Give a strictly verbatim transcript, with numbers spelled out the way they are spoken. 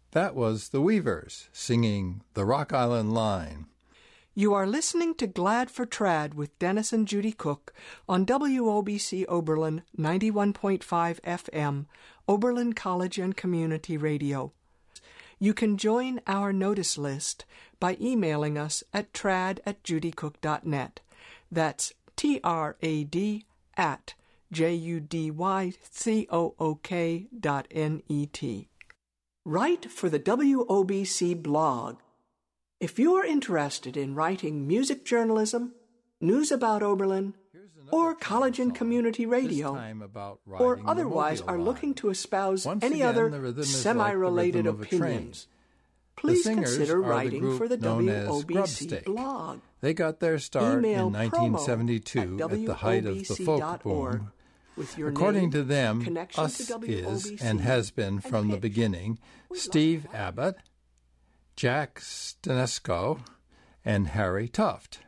That was the Weavers singing The Rock Island Line. You are listening to Glad for Trad with Dennis and Judy Cook on W O B C Oberlin ninety-one point five F M, Oberlin College and Community Radio. You can join our notice list by emailing us at trad at judycook dot net. That's T R A D at J U D Y C O O K dot N E T. Write for the W O B C blog. If you're interested in writing music journalism, news about Oberlin, or college and community radio, or otherwise are looking to espouse Once any again, other semi-related like opinions, please consider writing the for the W W O B C blog. They got their start Email in nineteen seventy-two at, at the height of the folk boom. With your According name, to them, connection us to W O B C, is, and has been from the pitch. beginning, We'd Steve like that. Abbott, Jack Stanesco, and Harry Tuft.